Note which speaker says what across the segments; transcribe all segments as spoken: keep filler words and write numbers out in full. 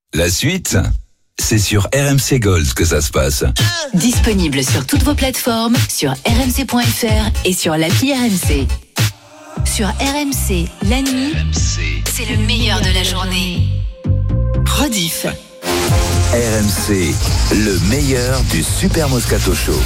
Speaker 1: La suite, c'est sur R M C Gold que ça se passe.
Speaker 2: Disponible sur toutes vos plateformes, sur r m c point f r et sur l'appli R M C. Sur R M C, la nuit, c'est le meilleur de la journée. Rediff.
Speaker 1: R M C, le meilleur du Super Moscato Show.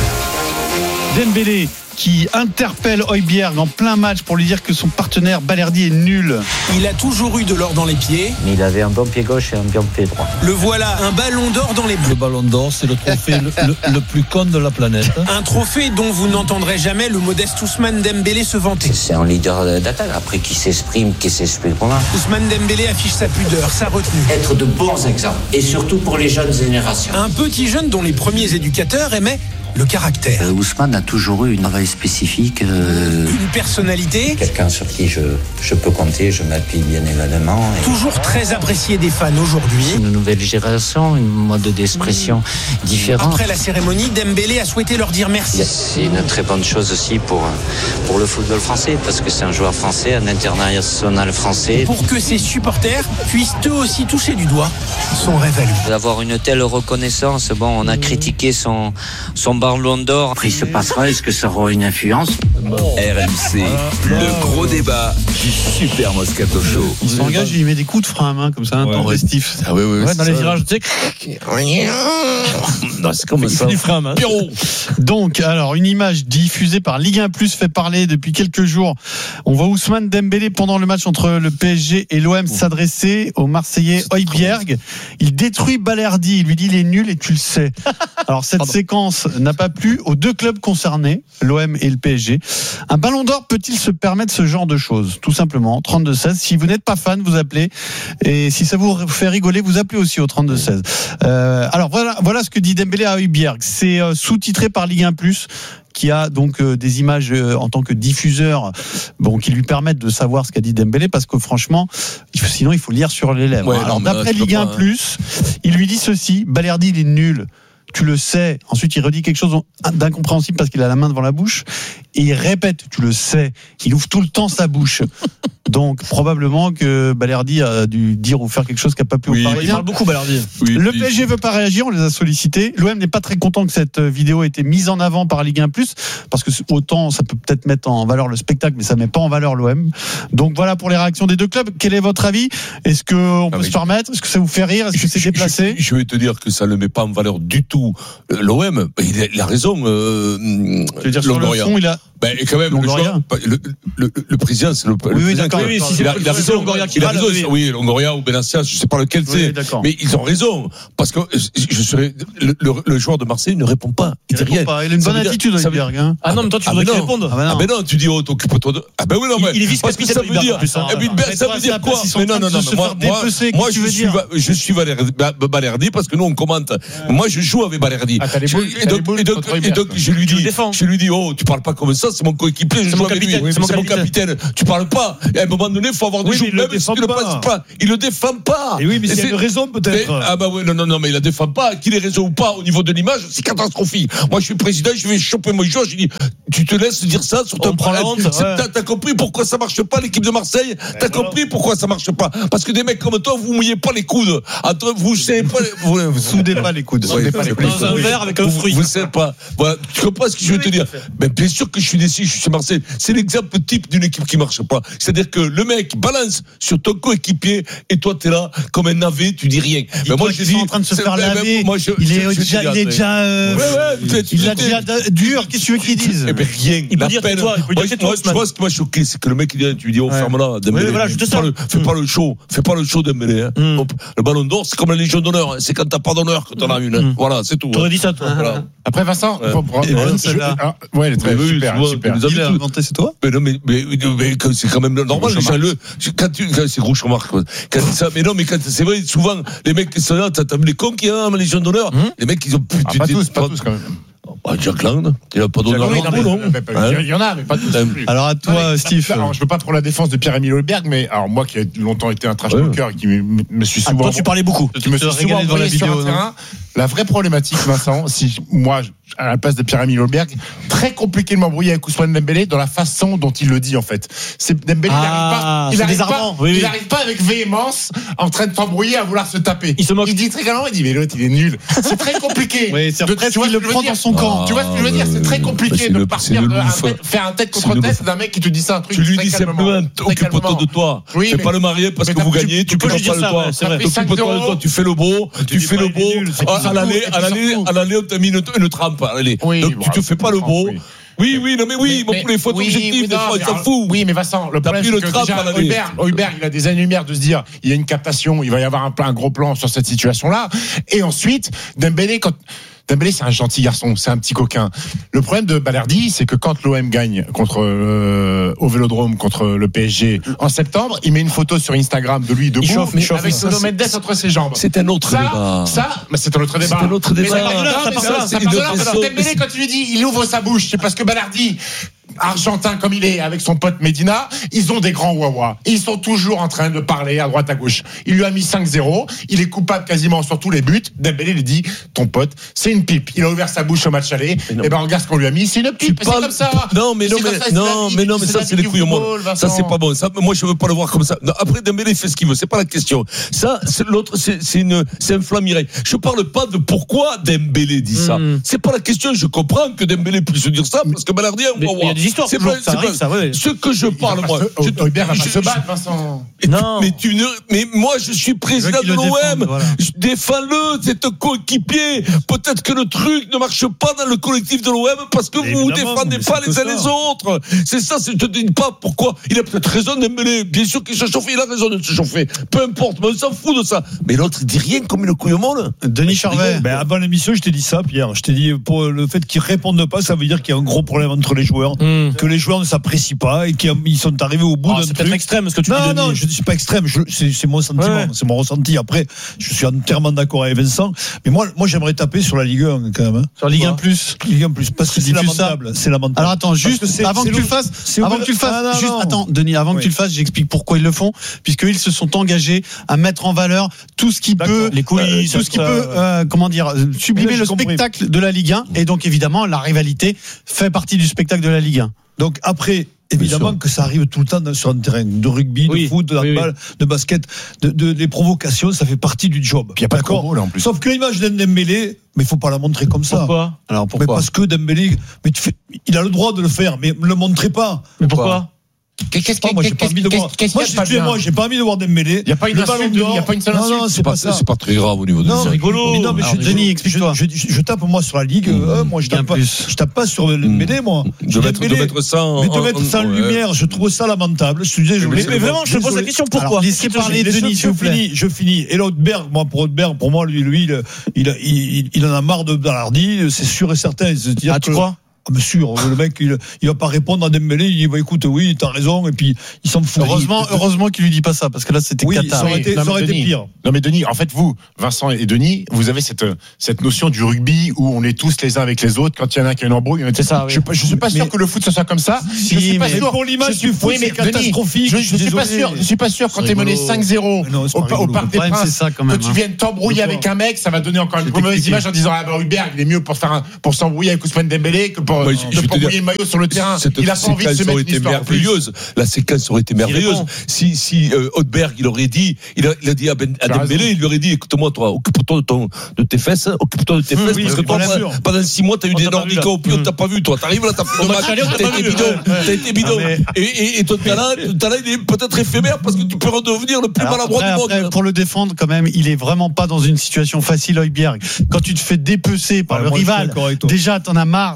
Speaker 3: Dembélé qui interpelle Højbjerg en plein match pour lui dire que son partenaire Balerdi est nul.
Speaker 4: Il a toujours eu de l'or dans les pieds.
Speaker 5: Mais il avait un bon pied gauche et un bon pied droit.
Speaker 4: Le voilà, un ballon d'or dans les bleus.
Speaker 6: Le ballon d'or, c'est le trophée le, le, le plus con de la planète.
Speaker 4: Un trophée dont vous n'entendrez jamais le modeste Ousmane Dembélé se vanter.
Speaker 5: C'est un leader d'attaque, après qui s'exprime, qui s'exprime comment.
Speaker 4: Ousmane Dembélé affiche sa pudeur, sa retenue.
Speaker 5: Être de bons exemples, et surtout pour les jeunes générations.
Speaker 4: Un petit jeune dont les premiers éducateurs aimaient le caractère.
Speaker 7: Euh, Ousmane a toujours eu une travail spécifique. Euh...
Speaker 4: Une personnalité.
Speaker 5: Quelqu'un sur qui je, je peux compter, je m'appuie bien évidemment. Et...
Speaker 4: Toujours très apprécié des fans aujourd'hui.
Speaker 5: Une nouvelle génération, un mode d'expression mmh. différent.
Speaker 4: Après la cérémonie, Dembélé a souhaité leur dire merci.
Speaker 5: C'est une très bonne chose aussi pour, pour le football français, parce que c'est un joueur français, un international français.
Speaker 4: Pour que ses supporters puissent eux aussi toucher du doigt son rêve à lui.
Speaker 5: D'avoir une telle reconnaissance, bon, on a critiqué son, son ballon d'or.
Speaker 7: Après, il se passera, est-ce que ça aura une influence?
Speaker 1: R M C, le gros débat du Super Moscato Show.
Speaker 3: Il s'engage, il met des coups de frein à main comme ça, un temps restif.
Speaker 6: Ah oui, oui,
Speaker 3: ouais, dans les virages, tu sais.
Speaker 6: Non, c'est comme ça.
Speaker 3: Du frein à main.
Speaker 6: Pierrot.
Speaker 3: Donc, alors, une image diffusée par Ligue un plus fait parler depuis quelques jours. On voit Ousmane Dembélé pendant le match entre le P S G et l'O M s'adresser au Marseillais Højbjerg. Il détruit Balerdi, il lui dit il est nul et tu le sais. Alors, cette Pardon. séquence n'a pas plu aux deux clubs concernés, l'O M et le P S G. Un ballon d'or peut-il se permettre ce genre de choses? Tout simplement, trente-deux seize. Si vous n'êtes pas fan, vous appelez. Et si ça vous fait rigoler, vous appelez aussi au trente-deux seize. Euh, alors voilà, voilà ce que dit Dembélé à Højbjerg. C'est euh, sous-titré par Ligue un plus, qui a donc euh, des images euh, en tant que diffuseur, bon, qui lui permettent de savoir ce qu'a dit Dembélé, parce que franchement, il faut, sinon il faut lire sur les lèvres.
Speaker 6: Ouais,
Speaker 3: Alors
Speaker 6: non,
Speaker 3: d'après
Speaker 6: là,
Speaker 3: Ligue un
Speaker 6: pas,
Speaker 3: plus, il lui dit ceci: Balerdi il est nul. Tu le sais. Ensuite, il redit quelque chose d'incompréhensible parce qu'il a la main devant la bouche. Et il répète, tu le sais. Il ouvre tout le temps sa bouche. Donc, probablement que Balerdi a dû dire ou faire quelque chose qui n'a pas pu
Speaker 6: oui,
Speaker 3: au Parisien.
Speaker 6: Il parle beaucoup, Balerdi. Oui,
Speaker 3: le
Speaker 6: oui.
Speaker 3: P S G veut pas réagir, on les a sollicités. L'O M n'est pas très content que cette vidéo ait été mise en avant par Ligue un plus, parce que autant ça peut peut-être mettre en valeur le spectacle, mais ça met pas en valeur l'O M. Donc voilà pour les réactions des deux clubs. Quel est votre avis? Est-ce qu'on peut ah, se permettre? Est-ce que ça vous fait rire? Est-ce que c'est déplacé?
Speaker 6: je, je vais te dire que ça ne met pas en valeur du tout l'O M. Il a, il a raison. Euh,
Speaker 3: je veux dire, sur Longoria. Le fond, il a...
Speaker 6: Ben, quand même, le, joueur, le, le, le président, c'est le,
Speaker 3: oui,
Speaker 6: le
Speaker 3: oui,
Speaker 6: président.
Speaker 3: Oui, oui,
Speaker 6: si il, a, il a raison. Longoria qui il a raison. Oui, oui Longoria ou Benassia, je ne sais pas lequel oui, c'est. Mais ils ont raison. Parce que je serais, le, le, le joueur de Marseille ne répond pas. Il,
Speaker 3: il
Speaker 6: dit rien.
Speaker 3: Pas. Il a une ça bonne attitude, Højbjerg. Hein.
Speaker 6: Ah non, mais toi, tu voudrais qu'il réponde. Ah ben non. ah ben non, tu dis, oh, t'occupe-toi de. Ah ben oui, non, mais.
Speaker 3: Il est vice-capitaine.
Speaker 6: Ça veut dire. Ça veut dire quoi? Mais non, non, non. Moi, je suis Balerdi parce que nous, on commente. Moi, je joue avec Balerdi. Et donc, je lui dis, je lui dis, oh, tu parles pas comme ça, c'est mon coéquipier, je joue avec lui. C'est mon capitaine. Tu parles pas. Et à un moment donné, il faut avoir des jours. Même s'il ne passe pas, il le défend pas.
Speaker 3: Et oui, mais c'est une raison peut-être.
Speaker 6: Ah bah oui, non, non, non, mais il la défend pas. Qu'il ait raison ou pas au niveau de l'image, c'est catastrophique. Moi, je suis président, je vais choper mon joueur. Je dis, tu te laisses dire ça sur ton problème. T'as compris pourquoi ça marche pas l'équipe de Marseille? T'as compris pourquoi ça marche pas? Parce que des mecs comme toi, vous mouillez pas les coudes. Vous savez pas, vous soudez pas les coudes. Soudez pas les coudes.
Speaker 3: Dans un verre avec un fruit.
Speaker 6: Vous savez pas. Voilà, tu comprends ce que je veux te dire? Mais bien sûr que je suis déçu. Je suis Marseille. C'est l'exemple type d'une équipe qui marche pas. C'est-à-dire que le mec balance sur ton coéquipier et toi t'es là comme un navet, tu dis rien.
Speaker 3: Mais moi je dis en train de se faire laver. Moi, je, il est je, déjà, il est déjà, euh, ouais, ouais, il a déjà dur. Qu'est-ce que tu veux qu'il dise?
Speaker 6: Eh ben rien.
Speaker 3: Il peut dire que toi.
Speaker 6: Moi, tu vois ce qui m'a choqué, c'est que le mec il dit, tu lui dis, oh ferme-la, Dembélé.
Speaker 3: Voilà, je te
Speaker 6: sens. Fais pas le show, fais pas le show Dembélé. Le ballon d'or, c'est comme la Légion d'honneur. C'est quand t'as pas d'honneur que t'en as une. Voilà, c'est tout.
Speaker 3: T'aurais dit ça toi.
Speaker 8: Après Vincent,
Speaker 6: ouais, elle est très super, super.
Speaker 3: Il a inventé, c'est toi?
Speaker 6: Mais non, mais, mais, mais c'est quand même normal. Les gens, le, quand tu, quand c'est gros remarque. Quand ça, mais non, mais quand c'est vrai, souvent, les mecs qui sont là, t'as vu les cons qui ont la Légion d'honneur, les mecs, ils ont plus.
Speaker 8: Ah, pas tous, pas tous quand même.
Speaker 6: Ah, Jack Lang, il n'a pas donné
Speaker 8: un
Speaker 6: un
Speaker 8: bon, non. Il y en a, mais pas tous.
Speaker 3: Alors à toi,
Speaker 8: non,
Speaker 3: Steve.
Speaker 8: Alors, je veux pas prendre la défense de Pierre-Emile Holberg, mais alors moi qui ai longtemps été un trash talker et qui me, me suis souvent.
Speaker 4: Ah, toi, tu parlais beaucoup.
Speaker 8: Qui me suis souvent envoyé sur un terrain. La vraie problématique, Vincent, si moi, à la place de Pierre-Emile Holberg, très compliqué de m'embrouiller avec Ousmane Dembélé dans la façon dont il le dit, en fait. C'est Dembélé,
Speaker 4: ah,
Speaker 8: il n'arrive pas, il arrive pas,
Speaker 4: oui, oui.
Speaker 8: il arrive pas avec véhémence en train de t'embrouiller à vouloir se taper.
Speaker 4: Il se moque.
Speaker 8: Il dit très calmement, il dit, mais l'autre, il est nul. C'est très compliqué.
Speaker 3: Oui, c'est
Speaker 8: de,
Speaker 3: presque, il le prend dans son camp.
Speaker 8: Tu vois ce que je veux dire? C'est très compliqué de partir de faire un tête contre tête d'un mec qui te dit ça un truc.
Speaker 6: Tu lui dis simplement, occupe-toi de toi. Fais pas le marier parce que vous gagnez, tu peux lui dire ça. Occupe-toi de toi, tu fais le beau, tu fais le beau. À l'aller, à l'aller, à l'aller, on t'a mis une trempe. Allez. Donc tu te fais pas le beau. Oui, oui, non, mais oui, mais, pour les fautes oui, objectives, oui, des fois, il s'en fout.
Speaker 8: Oui, mais Vincent, le problème, c'est le que déjà, Holberg, Holberg, il a des années-lumière de se dire, il y a une captation, il va y avoir un, un gros plan sur cette situation-là. Et ensuite, Dembélé, quand, Dembélé, c'est un gentil garçon, c'est un petit coquin. Le problème de Balerdi, c'est que quand l'O M gagne contre euh, au Vélodrome contre le P S G en septembre, il met une photo sur Instagram de lui debout, chauffe, mais chauffe, avec Nuno Mendes entre ses jambes.
Speaker 6: C'est un autre
Speaker 8: ça,
Speaker 6: débat.
Speaker 8: Ça, mais c'est un autre débat.
Speaker 6: C'est un autre débat.
Speaker 8: Dembélé, quand tu lui dis, il ouvre sa bouche, c'est parce que Balerdi, argentin comme il est, avec son pote Medina, ils ont des grands wawa. Ils sont toujours en train de parler à droite à gauche. Il lui a mis cinq zéro, il est coupable quasiment sur tous les buts. Dembélé lui dit, ton pote, c'est une pipe. Il a ouvert sa bouche au match aller. Et ben regarde ce qu'on lui a mis, c'est une pipe. C'est comme ça.
Speaker 6: Non mais non mais ça, non mais non mais ça c'est les couilles au monde. Ça c'est pas bon. Ça, moi je veux pas le voir comme ça. Non, après Dembélé fait ce qu'il veut, c'est pas la question. Ça c'est l'autre, c'est, c'est une, c'est un flamiré. Je parle pas de pourquoi Dembélé dit ça. Mm. C'est pas la question. Je comprends que Dembélé puisse dire ça parce que Balerdi a un wawa.
Speaker 4: Il y a des histoires.
Speaker 6: C'est pas, c'est pas, ça, ouais. Ce que je parle moi.
Speaker 8: Holberg va pas se battre, Vincent.
Speaker 6: Non. Mais tu ne, mais moi je suis président de l'O M. Voilà. Défends-le, c'est un coéquipier. Peut-être que le truc ne marche pas dans le collectif de l'O M parce que vous ne défendez pas les uns les autres. C'est ça, je te dis pas pourquoi. Il a peut-être raison Dembélé. Bien sûr qu'il se chauffe, il a raison de se chauffer. Peu importe, mais on s'en fout de ça. Mais l'autre, il dit rien comme une couille au monde.
Speaker 3: Denis Charvet.
Speaker 9: Ben, avant l'émission, je t'ai dit ça, Pierre. Je t'ai dit, pour le fait qu'ils répondent pas, ça veut dire qu'il y a un gros problème entre les joueurs. Mmh. Que les joueurs ne s'apprécient pas et qu'ils sont arrivés au bout
Speaker 4: oh,
Speaker 9: d'un
Speaker 4: c'est
Speaker 9: truc.
Speaker 4: C'est peut-être extrême ce que tu dis.
Speaker 9: Non, non, je ne suis pas extrême. Je, c'est, c'est mon sentiment, ouais. C'est mon ressenti. Après, je suis entièrement d'accord avec Vincent. Mais moi, moi, j'aimerais taper sur la Ligue un quand même. Hein.
Speaker 3: Sur la Ligue un plus.
Speaker 9: Ligue un plus, parce que c'est lamentable. C'est lamentable.
Speaker 3: Alors attends, juste c'est, avant, c'est que le, fasses, avant que tu le fasses, avant que tu le fasses, juste attends, Denis, avant oui. que tu le fasses, j'explique pourquoi ils le font, puisqu'ils se sont engagés à mettre en valeur tout ce qui d'accord. peut, les coulisses, euh, tout ce qui ça, peut, euh, comment dire, sublimer le compris. spectacle de la Ligue un. Et donc évidemment, la rivalité fait partie du spectacle de la Ligue un.
Speaker 9: Donc après. Évidemment que ça arrive tout le temps sur un terrain de rugby, oui, de foot, de handball, oui, oui. de basket, de, de, des provocations, ça fait partie du job.
Speaker 8: Puis il n'y a pas d'accord. de combo, là, en plus.
Speaker 9: Sauf que l'image d'un Dembélé, mais il faut pas la montrer comme ça.
Speaker 4: Pourquoi ?
Speaker 3: Alors pourquoi ?
Speaker 9: Mais parce que Dembélé, mais tu fais, il a le droit de le faire, mais ne le montrez pas.
Speaker 4: Mais pourquoi ?
Speaker 8: Qu'est-ce que
Speaker 9: moi j'ai pas envie de voir moi je moi j'ai pas envie de voir Dembélé.
Speaker 8: Il y a pas une insulte, il y a pas une seule insulte.
Speaker 9: Non non, c'est pas ça.
Speaker 6: C'est pas très grave au niveau de
Speaker 9: c'est rigolo. Non mais Denis, explique-toi. Je tape moi sur la Ligue, moi je tape pas je tape pas sur Dembélé moi.
Speaker 6: De mettre de mettre ça en
Speaker 9: mais de mettre ça en lumière, je trouve ça lamentable. Je te disais
Speaker 4: mais vraiment je te pose la question pourquoi ?
Speaker 3: Laissez parler Denis, s'il vous plaît.
Speaker 9: Je finis. Et Holberg, moi pour Holberg, pour moi lui lui il il il en a marre de Balerdi, c'est sûr et certain.
Speaker 3: Ah tu crois ?
Speaker 9: Ah, bien sûr, le mec, il, il va pas répondre à Dembélé, il dit, bah, écoute, oui, t'as raison, et puis, il s'en fout.
Speaker 3: Heureusement, il, heureusement qu'il lui dit pas ça, parce que là, c'était
Speaker 9: oui,
Speaker 3: Qatar.
Speaker 9: Ça aurait été,
Speaker 8: non,
Speaker 9: ça aurait été pire.
Speaker 8: Non, mais Denis, en fait, vous, Vincent et Denis, vous avez cette, cette notion du rugby où on est tous les uns avec les autres, quand il y en a un qui a une embrouille, c'est ça, oui. Je, je suis pas sûr mais, que le foot, ce soit comme ça.
Speaker 3: Si,
Speaker 8: je suis pas
Speaker 3: mais
Speaker 8: sûr.
Speaker 9: Pour l'image du foot, c'est catastrophique.
Speaker 8: Je, je suis pas sûr, je suis pas sûr quand t'es mené cinq zéro au Parc des Princes, que tu viennes t'embrouiller avec un mec, ça va donner encore une mauvaise image en disant, ah, bah, Holberg, il est mieux pour faire pour s'embrouiller avec Ousmane Dembélé que pour embrouiller le maillot sur le terrain.
Speaker 6: Cette il a pas envie de se mettre une histoire merveilleuse. La séquence aurait été merveilleuse. Si, si, euh, Holberg, il aurait dit, il a, il a dit à, ben, à Dembélé, il lui aurait dit, écoute-moi, toi, occupe-toi de ton, de tes fesses, occupe-toi de tes fesses, oui, parce que toi, pendant six mois, t'as eu des nordiques au pied, on t'a pas vu, toi. T'arrives là, t'as fait le match, t'as été bidon, t'as été bidon. Et, et ton talent, ton talent, il est peut-être éphémère parce que tu peux redevenir le plus maladroit du monde.
Speaker 3: Pour le défendre, quand même, il est vraiment pas dans une situation facile, Højbjerg. Quand tu te fais dépecer par le rival, déjà, t'en as marre, t'as envie que ça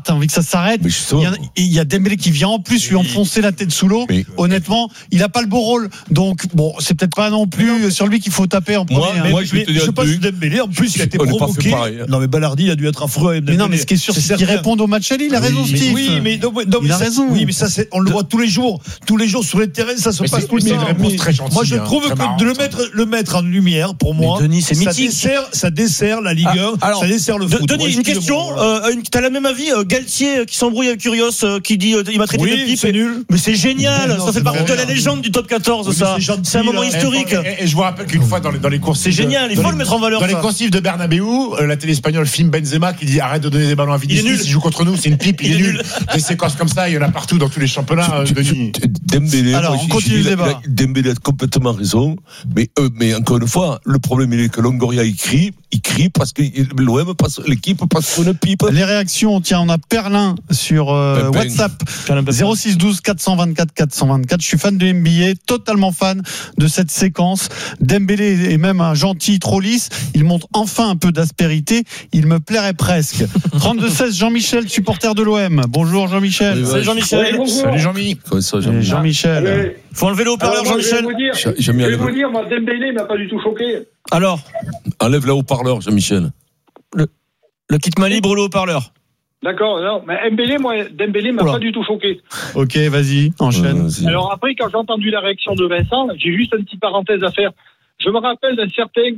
Speaker 3: s'arrête. Il y, a, il y a Dembélé qui vient en plus lui enfoncer la tête sous l'eau. Mais, honnêtement, il a pas le beau rôle. Donc bon, c'est peut-être pas non plus non. sur lui qu'il faut taper en premier.
Speaker 6: Moi,
Speaker 3: hein.
Speaker 6: moi je vais te dire,
Speaker 9: je pense que Dembélé en plus il a été provoqué. Non mais Balardi il a dû être affreux.
Speaker 3: Mais non, mais ce qui est sûr, c'est qu'il répond au match aller. Il a raison, Steve.
Speaker 9: Oui, mais non, non,
Speaker 3: il a raison.
Speaker 9: Oui, mais ça c'est, on le voit tous les jours, tous les jours sur les terrains, ça se
Speaker 8: mais
Speaker 9: passe tout le temps.
Speaker 8: C'est une réponse très gentille.
Speaker 9: Moi, je trouve
Speaker 8: hein,
Speaker 9: que de le mettre, le mettre en lumière, pour moi,
Speaker 10: Denis, c'est
Speaker 9: ça
Speaker 10: mythique.
Speaker 9: dessert, ça dessert la Ligue un,
Speaker 10: ah, alors,
Speaker 9: ça dessert le
Speaker 10: de,
Speaker 9: foot.
Speaker 10: Denis,
Speaker 9: moi,
Speaker 10: une question. Euh, une, t'as le même avis, euh, Galtier qui s'embrouille avec Curios, euh, qui dit, euh, il m'a traité
Speaker 9: oui,
Speaker 10: de pipe.
Speaker 9: C'est nul.
Speaker 10: Mais c'est génial. Non, ça fait partie de la légende du top quatorze,
Speaker 9: oui,
Speaker 10: ça.
Speaker 9: C'est, gentil,
Speaker 10: c'est un moment
Speaker 9: là,
Speaker 10: historique.
Speaker 8: Et, et je vous rappelle qu'une fois dans les, dans les courses,
Speaker 10: c'est génial. Il faut le mettre en valeur.
Speaker 8: Dans les coursives de Bernabéu, la télé espagnole filme Benzema qui dit arrête de donner des ballons à Vinicius. Il joue contre nous, c'est une pipe, il est nul. Des séquences comme ça, il y en a partout dans tous les championnats.
Speaker 6: Dembélé.
Speaker 3: Alors, on continue le débat.
Speaker 6: Dembélé a complètement raison, mais euh, mais encore une fois, le problème il est que Longoria il crie, il crie parce que l'O M passe, l'équipe passe pour une pipe.
Speaker 3: Les réactions, tiens, on a Perlin sur euh, WhatsApp zéro six douze quatre cent vingt-quatre quatre cent vingt-quatre. Je suis fan de N B A, totalement fan de cette séquence. Dembélé est même un gentil trop lisse. Il montre enfin un peu d'aspérité. Il me plairait presque. trente-deux seize, Jean-Michel, supporter de l'O M. Bonjour Jean-Michel.
Speaker 10: Oui, Salut Jean-Michel.
Speaker 11: Oui,
Speaker 8: Salut Jean-Mi.
Speaker 6: Comment ça, Jean-Mi
Speaker 3: Jean-Michel.
Speaker 11: Oui.
Speaker 10: Faut enlever le haut-parleur,
Speaker 11: Alors, moi,
Speaker 10: Jean-Michel.
Speaker 11: Je vais vous dire,
Speaker 6: je,
Speaker 11: je vais vous dire moi, Dembélé m'a pas du tout choqué.
Speaker 10: Alors,
Speaker 6: enlève le haut-parleur, Jean-Michel.
Speaker 10: Le, le kit main libre, le haut-parleur.
Speaker 11: D'accord, non, mais Dembélé, moi, Dembélé m'a
Speaker 10: Oula.
Speaker 11: pas du tout choqué.
Speaker 3: Ok, vas-y, enchaîne.
Speaker 6: Ouais, vas-y.
Speaker 11: Alors après, quand j'ai entendu la réaction de Vincent, j'ai juste une petite parenthèse à faire. Je me rappelle d'un certain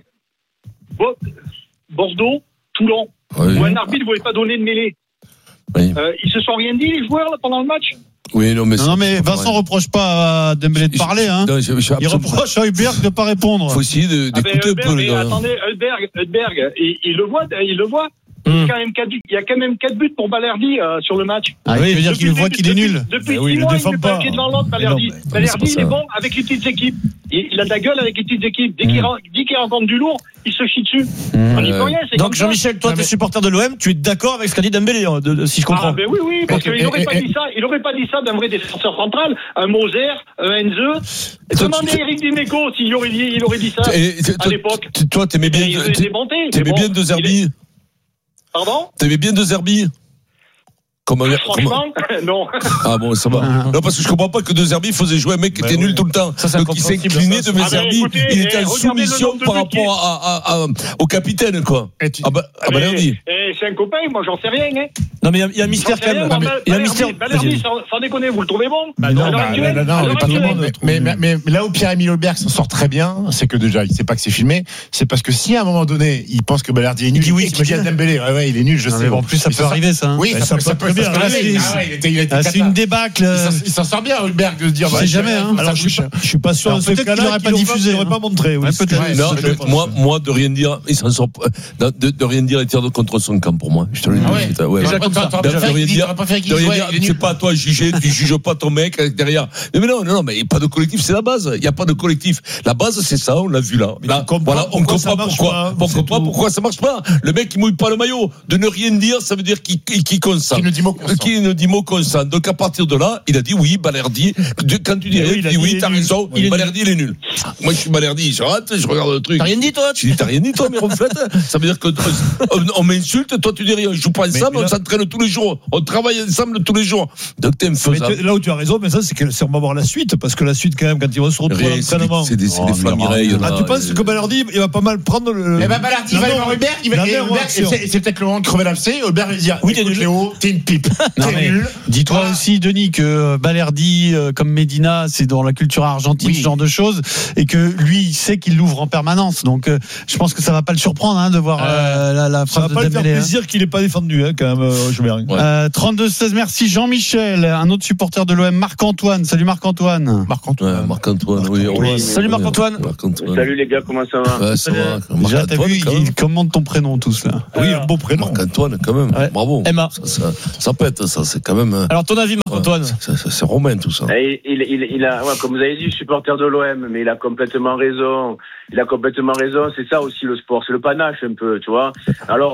Speaker 11: Bo- Bordeaux, Toulon,
Speaker 6: Oui.
Speaker 11: où un arbitre ne voulait pas donner de mêlée.
Speaker 6: Oui.
Speaker 11: Euh, ils se sont rien dit, les joueurs, là, pendant le match.
Speaker 6: Oui, non, mais,
Speaker 3: Non, non, mais Vincent
Speaker 6: ouais.
Speaker 3: reproche pas à Dembélé de parler, hein.
Speaker 6: Non, je- je-
Speaker 3: Il reproche à Heuberg de pas répondre.
Speaker 6: faut essayer de,
Speaker 11: Ah ben,
Speaker 6: d'écouter un
Speaker 11: Heuberg,
Speaker 6: peu,
Speaker 11: mais
Speaker 6: les gars.
Speaker 11: attendez, Heuberg, Heuberg, il, il le voit, il le voit. Il y a quand même quatre, il y a quand même quatre buts pour Balerdi euh, sur le match.
Speaker 3: Ah, il veut dire qu'il voit qu'il est
Speaker 11: depuis,
Speaker 3: nul.
Speaker 11: Depuis
Speaker 9: Ben oui,
Speaker 11: six
Speaker 9: il
Speaker 11: mois,
Speaker 9: le
Speaker 11: il
Speaker 9: défend
Speaker 11: met pas
Speaker 9: pas.
Speaker 11: le pied devant l'autre,
Speaker 9: Mais non,
Speaker 11: Balerdi.
Speaker 9: mais
Speaker 11: Balerdi,
Speaker 6: c'est pas
Speaker 11: il est
Speaker 6: ça.
Speaker 11: bon avec les petites équipes. Il, il a de la gueule avec les petites équipes. Dès qu'il, dès qu'il rencontre du lourd, il se chie dessus. On n'y peut rien, c'est
Speaker 10: Donc
Speaker 11: comme ça.
Speaker 10: Jean-Michel, toi,
Speaker 8: Non,
Speaker 10: t'es
Speaker 8: mais-
Speaker 10: supporter de l'O M, tu es d'accord avec ce qu'a dit Dembélé, hein, de, de, si je comprends.
Speaker 11: Ah ben oui, oui, parce
Speaker 8: Ok,
Speaker 11: qu'il n'aurait
Speaker 8: et-
Speaker 11: pas
Speaker 8: et-
Speaker 11: dit ça. Il n'aurait pas dit ça d'un vrai défenseur central, un Moser, un Enze.
Speaker 6: Toi,
Speaker 11: Demandez
Speaker 6: tu-
Speaker 11: à Eric Dimeco s'il aurait dit, il aurait dit ça
Speaker 6: Et- et-
Speaker 11: à
Speaker 6: toi-
Speaker 11: l'époque.
Speaker 6: Toi, t'aimais bien,
Speaker 11: Il faisait
Speaker 6: t'a-
Speaker 11: des bontés. mais
Speaker 6: t'aimais
Speaker 11: bon,
Speaker 6: bien De
Speaker 11: il
Speaker 6: Zerbi?
Speaker 11: est- Pardon?
Speaker 6: T'aimais bien De Zerbi? Comment, comment-
Speaker 11: Franchement, non.
Speaker 6: Ah bon, ça va. Non, parce que je comprends pas que De Zerbi faisait jouer un mec qui
Speaker 9: Ben
Speaker 6: était
Speaker 9: oui.
Speaker 6: nul tout le temps.
Speaker 10: Ça, c'est
Speaker 6: Donc il s'est
Speaker 10: incompréhensible,
Speaker 6: incliné
Speaker 10: ça.
Speaker 6: de
Speaker 11: Ah ben,
Speaker 6: Zerbi.
Speaker 11: écoutez,
Speaker 6: Il était
Speaker 11: eh,
Speaker 6: en
Speaker 11: regardez le
Speaker 6: soumission
Speaker 11: nombre de
Speaker 6: par
Speaker 11: buts
Speaker 6: rapport à, à, à- au capitaine, quoi.
Speaker 8: Et tu-
Speaker 6: Ah bah, ah bah,
Speaker 11: Mais-
Speaker 6: Balerdi.
Speaker 11: eh, c'est un copain, moi j'en sais rien. Hein.
Speaker 10: Non, mais il y a- il y, a un mystère
Speaker 11: J'en
Speaker 10: quand
Speaker 11: sais rien,
Speaker 10: même.
Speaker 11: moi,
Speaker 10: Il y a un
Speaker 11: Balerdi,
Speaker 10: mystère.
Speaker 11: Balerdi, sans, sans déconner, vous le trouvez bon?
Speaker 8: Bah non,
Speaker 11: À l'heure
Speaker 8: bah,
Speaker 11: actuelle,
Speaker 8: bah, non,
Speaker 11: à
Speaker 8: mais
Speaker 11: l'heure
Speaker 8: pas tout le
Speaker 11: actuelle.
Speaker 8: monde. Mais, mais, mais, mais là où Pierre-Emile Heuberg s'en sort très bien, c'est que déjà, il sait pas que c'est filmé. C'est parce que si à un moment donné, il pense que Balerdi est nul,
Speaker 10: Il dit oui,
Speaker 8: il me dit à Dembélé, ouais, ouais, il est nul, je
Speaker 3: Non,
Speaker 8: sais.
Speaker 3: mais bon, en plus, ça
Speaker 8: Et
Speaker 3: peut arriver, ça. hein.
Speaker 8: Oui,
Speaker 9: Mais
Speaker 8: ça,
Speaker 9: ça
Speaker 8: peut, ça
Speaker 9: peut
Speaker 8: peut
Speaker 9: très bien
Speaker 8: ça peut
Speaker 3: arriver.
Speaker 8: arriver. Ah ouais, il était, il était
Speaker 3: Ah, c'est
Speaker 8: cata.
Speaker 3: une débâcle.
Speaker 8: Il s'en- Il s'en sort bien, Heuberg, de se dire.
Speaker 3: On
Speaker 8: bah,
Speaker 3: sait jamais, hein.
Speaker 9: Alors je suis pas, je suis pas sûr
Speaker 3: Alors,
Speaker 9: de ce
Speaker 3: peut-être qu'il
Speaker 9: cas-là
Speaker 3: aurait pas
Speaker 9: qu'il
Speaker 3: diffusé,
Speaker 9: aurait
Speaker 3: hein.
Speaker 9: pas montré. Oui,
Speaker 3: Ouais,
Speaker 9: c'est
Speaker 3: peut-être.
Speaker 9: vrai.
Speaker 6: Non,
Speaker 9: Je
Speaker 6: de-
Speaker 9: pense.
Speaker 6: moi, moi, de rien dire, il s'en sort, de, de, de rien dire et tire de contre son camp pour moi. Je te le dis.
Speaker 8: Ah ouais.
Speaker 6: putain, ouais.
Speaker 8: Déjà,
Speaker 6: Ouais.
Speaker 8: comme ça, t'aurais
Speaker 6: De
Speaker 8: pas
Speaker 6: rien
Speaker 8: fait qu'il-
Speaker 6: dire,
Speaker 8: t'aurais pas fait qu'il
Speaker 6: de rien
Speaker 8: jouait,
Speaker 6: dire,
Speaker 8: il est
Speaker 6: c'est
Speaker 8: nul.
Speaker 6: pas à toi de juger, tu juges pas ton mec derrière. Mais non, non, non, mais pas de collectif, c'est la base. Il n'y a pas de collectif. La base, c'est ça, on l'a vu là.
Speaker 9: Mais
Speaker 6: Là,
Speaker 9: tu comprends
Speaker 6: voilà, on
Speaker 9: pourquoi ça
Speaker 6: comprend
Speaker 9: marche
Speaker 6: pourquoi.
Speaker 9: pas,
Speaker 6: On
Speaker 9: c'est
Speaker 6: comprend
Speaker 9: tout.
Speaker 6: pourquoi ça marche pas. Le mec, il mouille pas le maillot. De ne rien dire, ça veut dire qu'il, qu'il consent.
Speaker 8: Qui ne dit mot consent.
Speaker 6: Qui ne dit mot consent. Donc, à partir de là, il a dit oui, Balerdi. De- Quand tu dis
Speaker 9: Oui,
Speaker 6: rien,
Speaker 9: il
Speaker 6: tu
Speaker 9: a
Speaker 6: dis
Speaker 9: dit,
Speaker 6: oui,
Speaker 9: il est
Speaker 6: t'as
Speaker 9: nul.
Speaker 6: raison.
Speaker 9: Il est
Speaker 6: Balerdi, il est nul. Moi, je suis Balerdi. Je rate, je regarde le truc.
Speaker 10: T'as rien dit, toi?
Speaker 6: Je dis, t'as rien dit, toi, mais reflète. Ça veut dire que, on, on m'insulte, toi, tu dis rien. Je joue pas ensemble,
Speaker 9: mais là-
Speaker 6: on s'entraîne tous les jours. On travaille ensemble tous les jours. Donc, t'es un
Speaker 9: Mais
Speaker 6: faisable.
Speaker 9: tu- là où tu as raison, mais ça, c'est que c'est on va voir la suite, parce que la suite, quand même, quand ils vont se retrouver à
Speaker 6: Rien, c'est des,
Speaker 9: l'entraînement.
Speaker 6: c'est des, c'est
Speaker 9: Oh,
Speaker 6: des
Speaker 9: mais
Speaker 6: flammireilles,
Speaker 9: Ah,
Speaker 6: là.
Speaker 9: tu penses que Balerdi, il va pas mal prendre le.
Speaker 8: Eh ben, Balerdi
Speaker 9: Non,
Speaker 8: va aller
Speaker 9: non,
Speaker 8: voir Heuberg, il va,
Speaker 9: la
Speaker 8: et
Speaker 9: même
Speaker 8: Heuberg,
Speaker 9: réaction.
Speaker 8: c'est, c'est peut-être le moment de crever l'abcès. Heuberg va lui dire,
Speaker 10: Oui, t'es
Speaker 8: écoute,
Speaker 10: nul.
Speaker 8: Léo, t'es une pipe.
Speaker 3: Non,
Speaker 8: T'es
Speaker 3: mais
Speaker 8: nul.
Speaker 3: dis-toi
Speaker 8: Voilà.
Speaker 3: aussi, Denis, que Balerdi, euh, comme Medina, c'est dans la culture argentine,
Speaker 8: Oui.
Speaker 3: ce genre de choses, et que lui, il sait qu'il l'ouvre en permanence. Donc, euh, je pense que ça va pas le surprendre hein, de voir euh, la, la
Speaker 9: Ça va
Speaker 3: phrase
Speaker 9: pas
Speaker 3: de
Speaker 9: lui faire
Speaker 3: Dembélé. hein.
Speaker 9: plaisir qu'il n'ait pas défendu, hein, quand même, euh, je vais rien.
Speaker 3: Euh, trente-deux seize, merci Jean-Michel, un autre supporter de l'O M, Marc-Antoine. Salut Marc-Antoine.
Speaker 8: Marc-Antoine.
Speaker 6: Ouais, Marc-Antoine, oui. on-
Speaker 10: Oui. Salut Marc-Antoine.
Speaker 6: Marc-Antoine.
Speaker 12: Salut les gars, comment ça va?
Speaker 6: Ouais, ça va.
Speaker 3: Déjà, t'as
Speaker 6: Marc-Antoine,
Speaker 3: vu,
Speaker 6: quand même.
Speaker 3: ils commandent ton prénom tous là.
Speaker 9: Oui, un beau prénom.
Speaker 6: Marc-Antoine, quand même.
Speaker 10: Ouais.
Speaker 6: Bravo.
Speaker 10: Emma.
Speaker 6: Ça, ça, ça pète, ça. C'est quand même.
Speaker 10: Alors, ton avis, Marc-Antoine?
Speaker 6: Ça, ça, c'est romain, tout ça.
Speaker 12: Eh, il, il, il a, ouais, comme vous avez dit, supporter de l'O M, mais il a complètement raison. Il a complètement raison. C'est ça aussi le sport, c'est le panache un peu, tu vois. Alors, euh,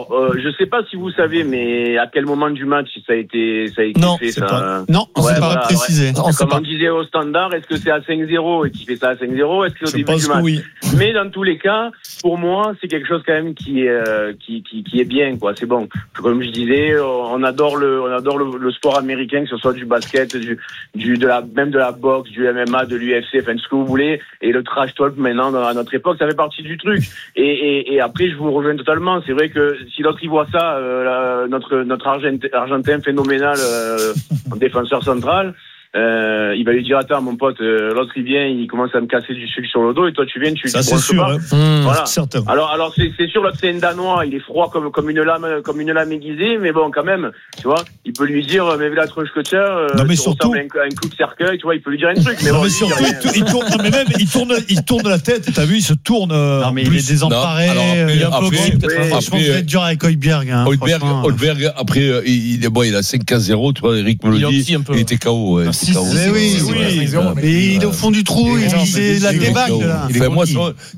Speaker 12: je sais pas si vous savez, mais à quel moment du match ça a été, ça a été
Speaker 10: non,
Speaker 12: fait, ça.
Speaker 3: Pas... Non, on
Speaker 12: ouais,
Speaker 3: ne sait
Speaker 12: voilà,
Speaker 3: pas préciser.
Speaker 12: Ouais.
Speaker 3: On
Speaker 12: Comme
Speaker 3: sait pas.
Speaker 12: on disait au standard, est-ce que c'est à cinq zéro et qui fait ça à cinq zéro, est-ce que c'est au
Speaker 9: je
Speaker 12: début du match?
Speaker 9: oui.
Speaker 12: Mais dans tous les cas, pour moi, c'est quelque chose quand même qui est, euh, qui, qui, qui est bien, quoi. C'est bon. Comme je disais, on adore le, on adore le, le sport américain, que ce soit du basket, du, du, de la, même de la boxe, du M M A, de l'U F C, enfin, ce que vous voulez. Et le trash talk, maintenant, à notre époque, ça fait partie du truc. Et, et, et après, je vous rejoins totalement. C'est vrai que si l'autre y voit ça, euh, la, notre, notre Argentin, Argentin phénoménal, euh, défenseur central, Euh, il va lui dire attends mon pote, euh, l'autre il vient, il commence à me casser du sucre sur le dos et toi tu viens, tu
Speaker 9: ça
Speaker 12: lui
Speaker 9: c'est sûr, hein.
Speaker 12: mmh, voilà.
Speaker 9: Certain.
Speaker 12: Alors alors c'est c'est sûr, l'autre c'est un Danois, il est froid comme comme une lame comme une lame aiguisée, mais bon quand même, tu vois, il peut lui dire mais vu la tronche que tu as,
Speaker 9: non mais surtout
Speaker 12: un, un coup de cercueil, tu vois, il peut lui dire un truc. Mais
Speaker 9: non
Speaker 12: bon,
Speaker 9: mais surtout il, il, il tourne, non, mais même il tourne, il tourne la tête. T'as vu, il se tourne.
Speaker 3: Non mais
Speaker 9: plus.
Speaker 3: il est désemparé.
Speaker 6: Non, alors après,
Speaker 3: il est un peu
Speaker 6: après,
Speaker 3: grand, peut-être.
Speaker 6: après,
Speaker 3: Franchement, ça va être dur avec Højbjerg. Hein,
Speaker 6: Højbjerg, Højbjerg, après il est bon, il a cinq à zéro, tu vois, Eric me le dit. Il était K O. Ouais,
Speaker 3: K O. Oui, oui. Mais il est au fond du trou, c'est la débâcle.
Speaker 6: Enfin, moi,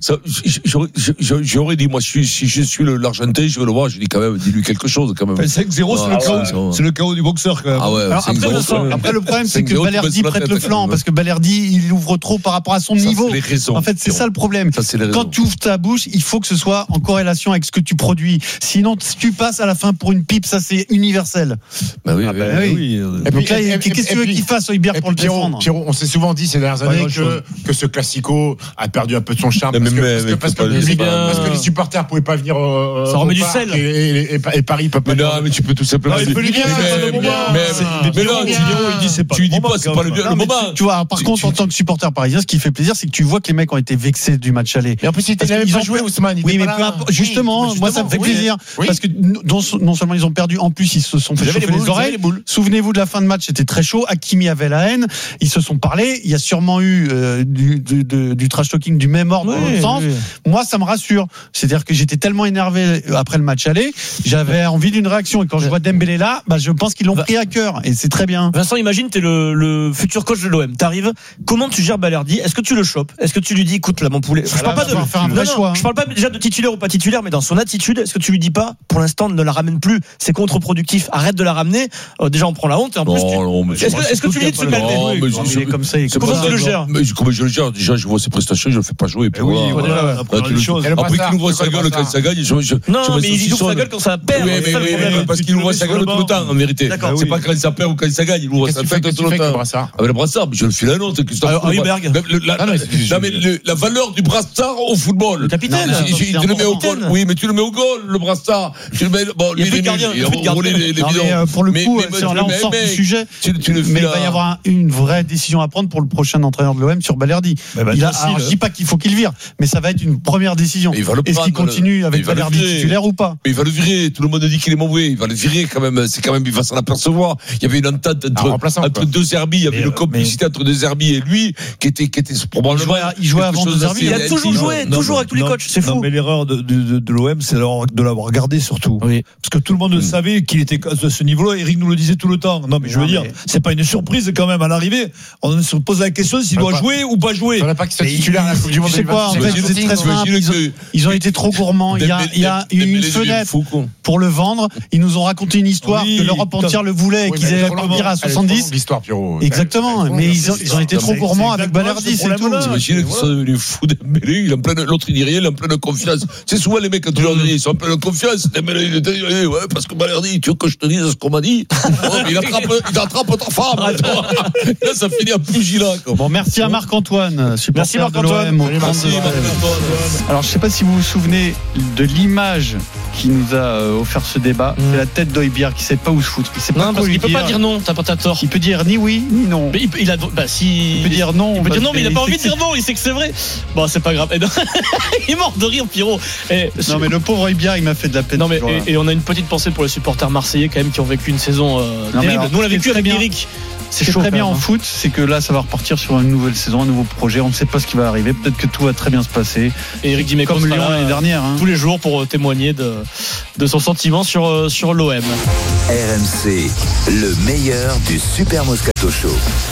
Speaker 6: j'aurais dit, moi, si je suis l'Argentin, je vais le voir, je dis quand même, dis-lui quelque chose quand même.
Speaker 9: cinq zéro, c'est le K O du boxeur quand même.
Speaker 6: Ah ouais.
Speaker 3: Après, le problème, c'est que Balerdi prête le flanc, parce que Balerdi, il ouvre trop par rapport à son niveau. En fait, c'est ça le problème. Quand tu ouvres ta bouche, il faut que ce soit en corrélation avec ce que tu produis. Sinon, tu passes à la fin pour une pipe, ça c'est universel.
Speaker 6: Bah oui, oui.
Speaker 3: Donc là, qu'est-ce que tu veux qu'il fasse, Højbjerg, pour le défendre?
Speaker 8: On s'est souvent dit ces dernières années que, que ce classico a perdu un peu de son charme parce, mais, que, parce, que, parce, que, les, parce que les supporters pouvaient pas venir euh,
Speaker 10: ça remet du sel
Speaker 8: et, et, et, et Paris peut pas.
Speaker 6: Mais non, mais tu peux tout simplement.
Speaker 8: Non, il peut lui dire
Speaker 6: mais non, il dit c'est pas. Tu lui dis pas, c'est pas le moment.
Speaker 3: Tu vois, par contre, en tant que supporter parisien, ce qui fait plaisir, c'est que tu vois que les mecs ont été vexés du match aller.
Speaker 8: Et en plus, ils n'avaient pas joué, Ousmane.
Speaker 3: Oui, mais justement, moi ça me fait plaisir parce que non seulement ils ont perdu, en plus ils se sont fait chauffer les oreilles. Souvenez-vous de la fin de match, c'était très chaud. Hakimi avait la haine. Ils se sont parlé. Il y a sûrement eu euh, du, du, du, du trash talking du même ordre, oui, dans l'autre sens. Oui. Moi, ça me rassure. C'est-à-dire que j'étais tellement énervé après le match aller, j'avais envie d'une réaction. Et quand je vois Dembélé là, bah, je pense qu'ils l'ont pris à cœur. Et c'est très bien.
Speaker 10: Vincent, imagine, t'es le, le futur coach de l'O M. T'arrives. Comment tu gères Balerdi? Est-ce que tu le chopes? Est-ce que tu lui dis, écoute, là, mon poulet. Je parle pas de
Speaker 3: faire un vrai
Speaker 10: non,
Speaker 3: choix.
Speaker 10: Non, je parle pas déjà de titulaire ou pas titulaire, mais dans son attitude, est-ce que tu lui dis pas, pour l'instant, ne la ramène plus? C'est contre-productif. Arrête de la ramener. Euh, déjà, on prend la honte. Et en plus,
Speaker 6: non,
Speaker 10: tu...
Speaker 6: non, mais
Speaker 10: est-ce que, est-ce que tu lui dis de se calmer?
Speaker 6: Non, mais
Speaker 3: il est comme ça.
Speaker 10: Comment tu le gères?
Speaker 6: Mais comment je le gère? Déjà, je vois ses prestations, je le fais pas jouer.
Speaker 9: Puis oui, voilà. Après,
Speaker 6: qu'il ouvre sa gueule quand ça gagne, je
Speaker 10: non, mais il ouvre sa gueule quand ça perd.
Speaker 6: Oui, mais parce qu'il ouvre sa gueule tout le temps, en vérité. C'est pas quand ça perd ou quand ça gagne, il ouvre sa gueule tout le temps. Avec le brassard, je le file à un autre.
Speaker 10: Højbjerg.
Speaker 6: Non, mais la valeur du brassard au football.
Speaker 10: Le capitaine.
Speaker 6: Tu le mets au goal. Oui, mais tu le mets au goal, le brassard. Tu le mets. Bon, lui, il est nul. Il a roulé les bidons.
Speaker 3: Pour le coup, là, on sort du sujet. Mais il va y avoir une vraie décision à prendre pour le prochain entraîneur de l'O M sur Balerdi. Bah bah il a, alors, je dis pas qu'il faut qu'il vire, mais ça va être une première décision. Est-ce qu'il continue avec Balerdi titulaire ou pas?
Speaker 6: Mais il va le virer. Tout le monde dit qu'il est mauvais. Il va le virer quand même. C'est quand même, il va s'en apercevoir. Il y avait une entente entre, entre deux Zerbi. Il y avait une complicité entre deux Zerbi et lui qui était, qui était probablement.
Speaker 3: Il jouait avant deux Zerbi.
Speaker 10: Il a toujours joué, toujours avec tous les coachs. C'est fou.
Speaker 9: Mais l'erreur de, de, de l'O M, c'est de l'avoir gardé surtout. Oui. Parce que tout le monde mmh. savait qu'il était à ce niveau-là. Eric nous le disait tout le temps. Non, mais je veux non, dire, mais... c'est pas une surprise quand même à l'arrivée. On se pose la question s'il doit pas... jouer ou pas jouer.
Speaker 8: Ça pas qu'il soit titulaire à la Coupe du Monde.
Speaker 3: Je sais pas, en fait, c'est très simple. Ils ont, ils ont été trop gourmands. Il y a, il y a une fenêtre pour le vendre. Ils nous ont raconté une histoire que l'Europe entière le voulait et qu'ils allaient partir à soixante-dix.
Speaker 8: L'histoire, Pierrot.
Speaker 3: Exactement. Mais ils ont été trop gourmands avec Balerdi, c'est tout.
Speaker 6: T'imagines qu'ils sont devenus fous d'Embélé. Il est en pleine, l'autre il dit rien, il est en pleine confiance. C'est souvent les mecs quand tu leur dis, ils sont en pleine confiance. Dembélé, il dit, ouais, parce que Balerdi, tu veux que je te dise ce qu'on m'a dit? Il attrape, il attrape ta femme. Là, ça finit à pugilat.
Speaker 3: Bon, merci à Marc-Antoine, supporter de l'O M.
Speaker 6: Merci Marc-Antoine.
Speaker 3: Alors, je sais pas si vous vous souvenez de l'image qui nous a offert ce débat. Mmh. C'est la tête d'Højbjerg qui sait pas où se foutre. Il sait pas
Speaker 10: non, parce qu'il peut pas dire non. T'as pas tort.
Speaker 3: Il peut dire ni oui ni non.
Speaker 10: Mais il, il a, bah si.
Speaker 3: Il peut dire non.
Speaker 10: Il peut dire non, mais il a pas envie de dire non. Il sait que c'est vrai. Bon, c'est pas grave. Il est mort de rire, Pierrot.
Speaker 3: Et, non, mais le pauvre Højbjerg, il m'a fait de la peine.
Speaker 10: Non, mais et, et on a une petite pensée pour les supporters marseillais quand même qui ont vécu une saison euh, non, terrible. Alors, nous on l'a vécu avec Eric.
Speaker 3: C'est chaud, très bien en foot, c'est que là ça va repartir sur une nouvelle saison, un nouveau projet. On ne sait pas ce qui va arriver. Peut-être que tout va très bien se passer.
Speaker 10: Et Eric Dimeco
Speaker 3: comme Lyon l'année dernière, hein.
Speaker 10: Tous les jours pour témoigner de, de son sentiment sur, sur l'O M.
Speaker 1: R M C, le meilleur du Super Moscato Show.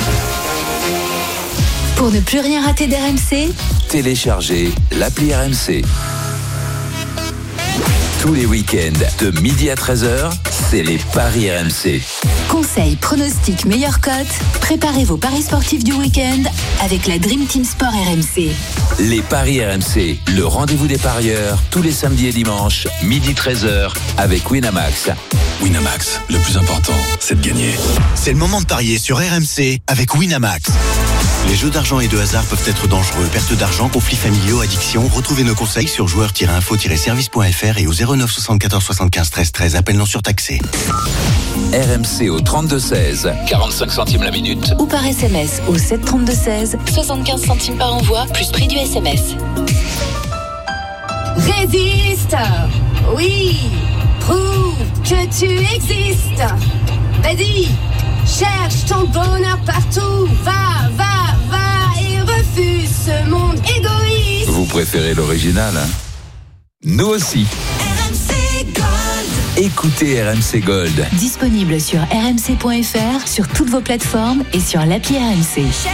Speaker 2: Pour ne plus rien rater d'R M C,
Speaker 1: téléchargez l'appli R M C. Tous les week-ends, de midi à treize heures, c'est les paris R M C.
Speaker 2: Conseils, pronostics, meilleures cotes. Préparez vos paris sportifs du week-end avec la Dream Team Sport R M C.
Speaker 1: Les paris R M C, le rendez-vous des parieurs, tous les samedis et dimanches, midi treize heures, avec Winamax.
Speaker 13: Winamax, le plus important, c'est de gagner.
Speaker 14: C'est le moment de parier sur R M C avec Winamax. Les jeux d'argent et de hasard peuvent être dangereux. Perte d'argent, conflits familiaux, addiction. Retrouvez nos conseils sur joueurs tiret info tiret service point f r et au zéro neuf soixante-quatorze soixante-quinze treize treize. Appel non surtaxé.
Speaker 1: R M C au trente-deux seize, quarante-cinq centimes la minute.
Speaker 2: Ou par S M S au sept trente-deux seize, soixante-quinze centimes par envoi, plus prix du S M S.
Speaker 15: Résiste. Oui. Prouve que tu existes. Vas-y. Cherche ton bonheur partout. Va, va, va et refuse ce monde égoïste.
Speaker 1: Vous préférez l'original, hein? Nous aussi.
Speaker 15: R M C Gold.
Speaker 1: Écoutez R M C Gold.
Speaker 2: Disponible sur r m c point f r, sur toutes vos plateformes et sur l'appli R M C.